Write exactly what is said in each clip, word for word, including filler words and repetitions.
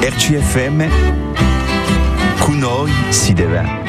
R C F M, con noi si deve.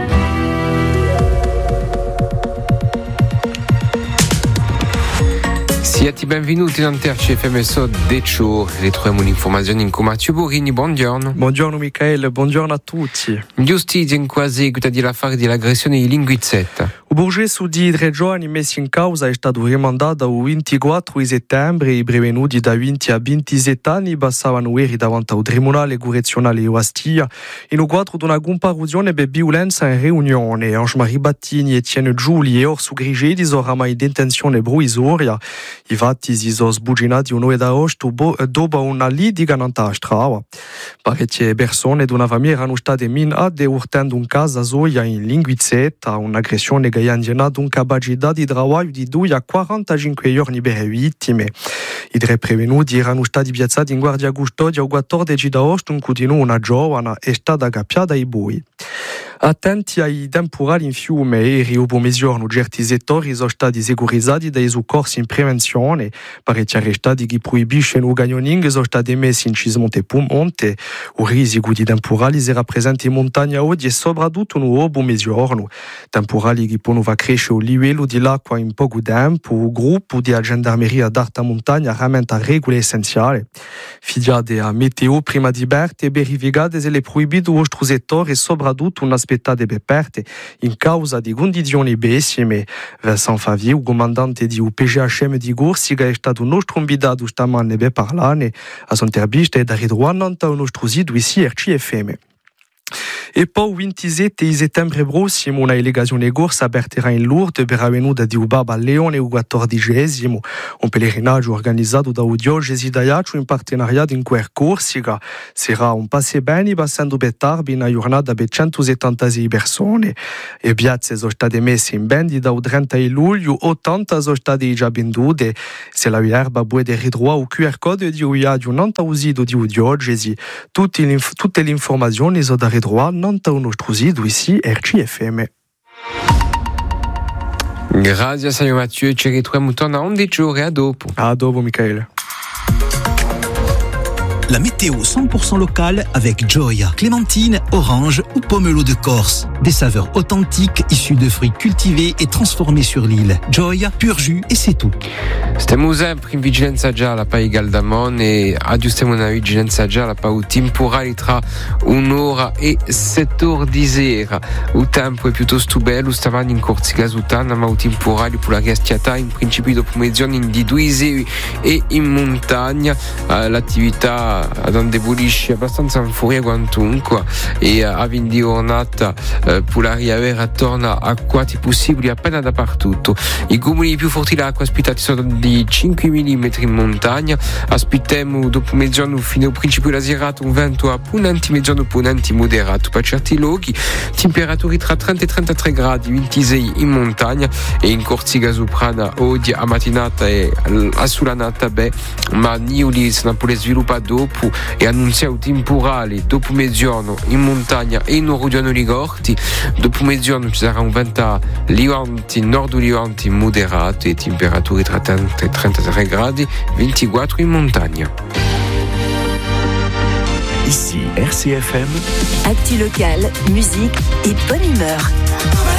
Siete benvenuti in R C F M so Decio, ritroviamo l'informazione in Mathieu Borini, buongiorno. Buongiorno Michael, buongiorno a tutti. Giustizia in quasi eseguita dell'affare dell'aggressione di Linguizzetta. O Borgesso di tre giorni messi in causa è stato rimandato il ventiquattro settembre. I prevenuti da venti a ventisette anni passavano ieri davanti al Tribunale Correzionale di Ostia in un quadro di una comparuzione per violenza in riunione. Ange-Marie Battini, Etienne Giuli e Orso Grigedi sono oramai in detenzione provvisoria. I fatti si sono sbuginati un'ora d'agosto dopo una litiga nella strada. Parecchie persone di una famiglia erano state minate urtando un casa soia in Linguizzetta, un'aggressione che ha ingenerato incapacità di lavoro di due a quarantacinque giorni per le vittime. I tre prevenuti erano stati piazzati in guardia custodia il quattordici d'agosto, in cui una giovane è stata cappiata ai bui. Attenti ai temporali in fiume, ieri o pomeriggio certi settori sono stati securizzati dai soccorsi in prevenzione. Parecchi arrestati che proibiscono il canyoning sono stati messi in Cismonte e Piemonte. Il rischio di temporali era presente in montagna oggi e soprattutto nel pomeriggio. Temporali che possono far crescere il livello dell'acqua in poco tempo. Il gruppo della gendarmeria d'Alta Montagna rammenta regole essenziali. Fidiate a meteo prima di Berte e verificate se le proibito il vostro settore e soprattutto un aspettate per perte in causa di condizioni pessime. Vincent Favier, il comandante di U P G H M di Corsica, è stato nostro invitato stamane per parlare. A sua intervista è da ritrovare al nostro sito ici R C F M. E poi il ventisette settembre prossimo una delegazione corsa aperterà in Lourdes per la venuta di Ubaba Leone il quattordicesimo, un pellegrinaggio organizzato da Diocesi d'Ajaccio in partenariato in Quer Corsica. Sarà un passe bene passando per tardi in una giornata per centosettantasei persone. Le piazze sono state messe in vendita il trenta luglio, ottanta sono state già vendute. Se la vierba può ritrovare il Q R code di Uiadio non ha usato di Diocesi. Tutte le informazioni sono da ritrovare non al nostro sito ici R C F M. Grazie a Mathieu, ci ritroviamo torna undici giorni a dopo. A dopo Michael. La météo cent pour cent locale avec Joya, clémentine, orange ou pomelo de Corse. Des saveurs authentiques issues de fruits cultivés et transformés sur l'île. Joya, pur jus et c'est tout. Stiamo sempre in vigilanza gialla per i Galdamon e aggiustiamo una vigilanza gialla per i temporali tra un'ora e sette ore di sera. Il tempo è piuttosto bello, stavamo in Corsica Sutana, ma i temporali per la reschiata in principio dopo mezz'ora di due seri e in montagna. L'attività ad indebolisce abbastanza in furia quantunque e a venti giornata eh, per la riavere attorno a quanti possibili appena dappertutto. I comuni più forti d'acqua ospitati sono di cinque millimetri in montagna. Aspettiamo dopo mezz'anno fino al principio della serata un vento a punenti, mezz'anno punenti moderato per certi luoghi, temperature tra trenta e trentatré gradi, ventisei in montagna e in Corsica Soprana oggi a mattinata e a sulanata beh, ma Niuli se ne può sviluppare dopo e annunziamo temporali dopo mezzogiorno in montagna e in Rodiano Ligorti. Dopo mezzogiorno ci sarà un vento Livanti, nord Livanti moderato e temperature tra trenta e trentatré gradi, ventiquattro in montagna. Ici R C F M. Actu local, musique et bonne humeur.